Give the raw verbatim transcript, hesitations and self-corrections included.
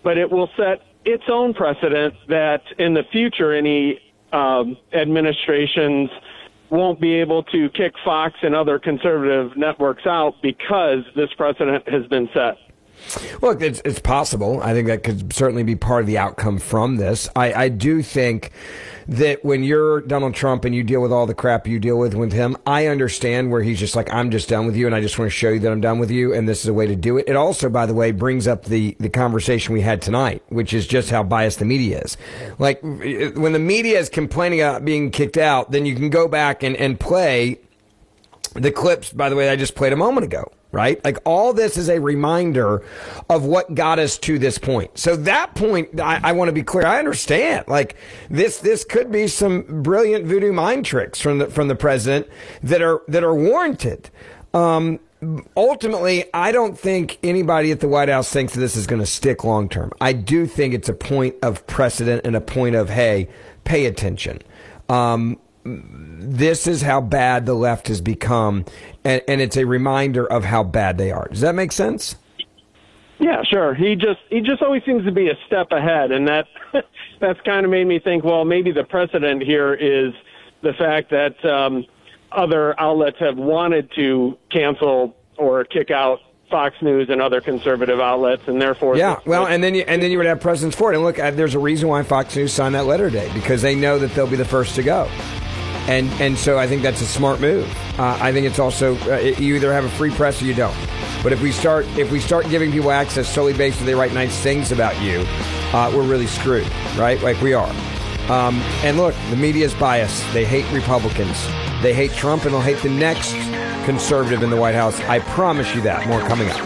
but it will set its own precedent that in the future any um, administrations won't be able to kick Fox and other conservative networks out because this precedent has been set. Look, it's, it's possible. I think that could certainly be part of the outcome from this. I, I do think that when you're Donald Trump and you deal with all the crap you deal with with him, I understand where he's just like, I'm just done with you, and I just want to show you that I'm done with you, and this is a way to do it. It also, by the way, brings up the, the conversation we had tonight, which is just how biased the media is. Like, when the media is complaining about being kicked out, then you can go back and, and play the clips, by the way, I just played a moment ago. Right? Like, all this is a reminder of what got us to this point. So that point, I, I want to be clear. I understand. Like, this, this could be some brilliant voodoo mind tricks from the, from the president that are, that are warranted. Um, ultimately, I don't think anybody at the White House thinks that this is going to stick long term. I do think it's a point of precedent and a point of, hey, pay attention. Um, This is how bad the left has become, and, and it's a reminder of how bad they are. Does that make sense? Yeah, sure. He just he just always seems to be a step ahead, and that that's kind of made me think, well, maybe the precedent here is the fact that um, other outlets have wanted to cancel or kick out Fox News and other conservative outlets, and therefore, yeah. Well, and then you and then you would have precedents for it. And look, there's a reason why Fox News signed that letter today, because they know that they'll be the first to go. And and so I think that's a smart move. Uh, I think it's also uh, you either have a free press or you don't. But if we start if we start giving people access solely based on they write nice things about you, uh, we're really screwed, right? Like we are. Um, and look, the media is biased. They hate Republicans. They hate Trump, and they'll hate the next conservative in the White House. I promise you that. More coming up.